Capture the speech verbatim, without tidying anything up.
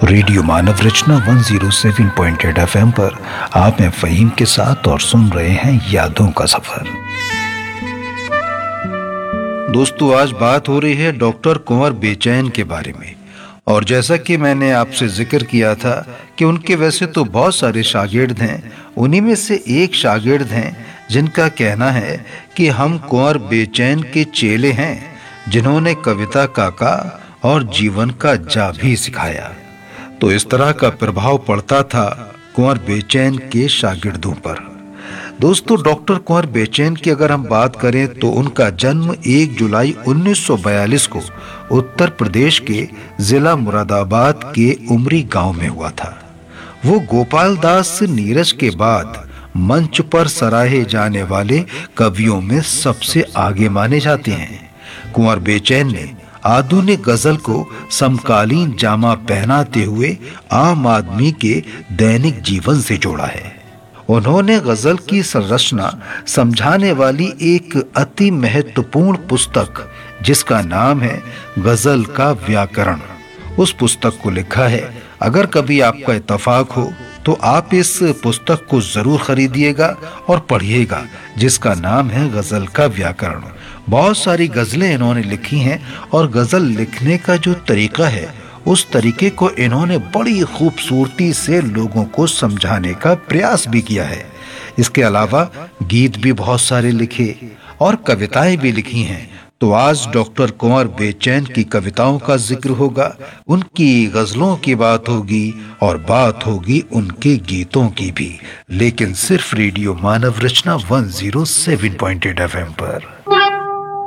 Radio मानव रचना एक सौ सात पॉइंट आठ एफ एम पर आप हैं फ़हीम के साथ और सुन रहे हैं यादों का सफर। दोस्तों, आज बात हो रही है डॉक्टर कुंवर बेचैन के बारे में। और जैसा कि मैंने आपसे जिक्र किया था कि उनके वैसे तो बहुत सारे शागिर्द हैं, उन्हीं में से एक शागिर्द हैं जिनका कहना है कि हम कुंवर बेचैन के चेले हैं, जिन्होंने कविता काका और जीवन का जा भी सिखाया। तो इस तरह का प्रभाव पड़ता था कुंवर बेचैन के शागिर्दों पर। दोस्तों, डॉक्टर कुंवर बेचैन की अगर हम बात करें तो उनका जन्म एक जुलाई उन्नीस सौ बयालीस को उत्तर प्रदेश के जिला मुरादाबाद के उमरी गांव में हुआ था। वो गोपाल दास नीरज के बाद मंच पर सराहे जाने वाले कवियों में सबसे आगे माने जाते हैं। कुंवर बेचैन ने आधुनिक गजल को समकालीन जामा पहनाते हुए आम आदमी के दैनिक जीवन से जोड़ा है। उन्होंने गजल की संरचना समझाने वाली एक अति महत्वपूर्ण पुस्तक, जिसका नाम है गजल का व्याकरण, उस पुस्तक को लिखा है। अगर कभी आपका इत्तेफाक हो तो आप इस पुस्तक को जरूर खरीदिएगा और पढ़िएगा, जिसका नाम है गजल का व्याकरण। बहुत सारी गजलें इन्होंने लिखी हैं और गजल लिखने का जो तरीका है, उस तरीके को इन्होंने बड़ी खूबसूरती से लोगों को समझाने का प्रयास भी किया है। इसके अलावा गीत भी बहुत सारे लिखे और कविताएं भी लिखी हैं। तो आज डॉक्टर कुंवर बेचैन की कविताओं का जिक्र होगा, उनकी गजलों की बात होगी और बात होगी उनके गीतों की भी, लेकिन सिर्फ रेडियो मानव रचना एक सौ सात पॉइंट आठ एफ एम पर।